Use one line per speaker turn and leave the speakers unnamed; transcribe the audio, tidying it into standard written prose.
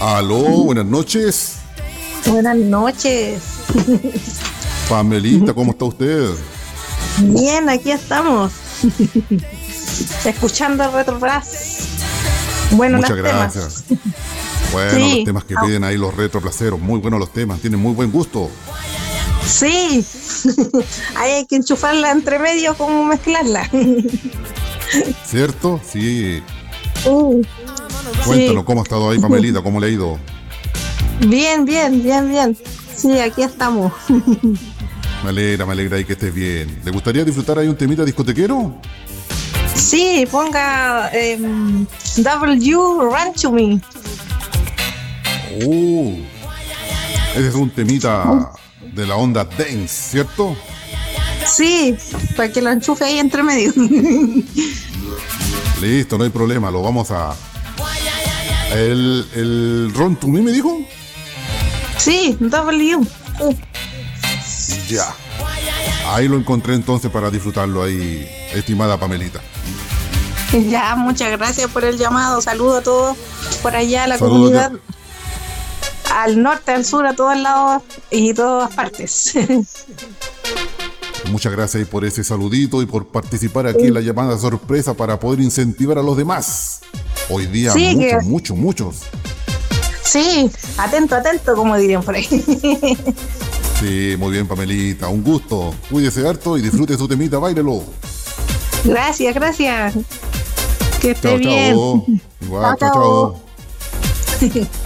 Aló, buenas noches.
Buenas noches.
Pamelita, ¿cómo está usted?
Bien, aquí estamos. Escuchando el Retrobras. Bueno,
Muchas
los
gracias.
temas.
Bueno,
Sí.
los temas que piden ahí los retroplaceros, muy buenos los temas, tienen muy buen gusto.
Sí. Ahí hay que enchufarla entre medio, como mezclarla.
¿Cierto? Sí.
Uh,
Cuéntanos,
sí.
¿cómo ha estado ahí, Pamelita? ¿Cómo le ha ido?
Bien. Sí, aquí estamos.
Me alegra ahí que estés bien. ¿Le gustaría disfrutar ahí un temita discotequero?
Sí, ponga W Run to Me.
Ese es un temita de la onda dance, ¿cierto?
Sí, para que lo enchufe ahí entre medio.
Listo, no hay problema, lo vamos a... ¿El Ron to Me me dijo?
Sí, W.
Ya. Ahí lo encontré entonces para disfrutarlo ahí, estimada Pamelita.
Ya, muchas gracias por el llamado. Saludo a todos por allá, a la
Saludos.
comunidad, al norte, al sur, a todos lados y todas partes.
Muchas gracias ahí por ese saludito y por participar aquí en la llamada sorpresa para poder incentivar a los demás. Hoy día
Sí,
muchos.
Sí, atento, como dirían por ahí.
Sí, muy bien, Pamelita, un gusto. Cuídese harto y disfrute su temita, báilelo.
Gracias. Que esté
Chao,
bien.
chao. Igual, chao, chao.